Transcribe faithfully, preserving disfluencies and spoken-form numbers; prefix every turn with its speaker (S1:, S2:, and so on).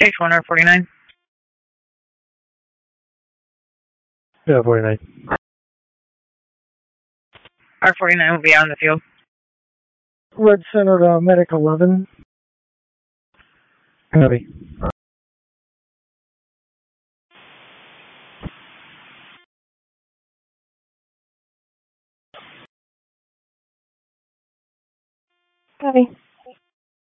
S1: Stage one, R forty-nine.
S2: Yeah, forty-nine.
S1: R forty-nine will be on the field.
S2: Red Center to Medic eleven. Copy.
S3: Copy.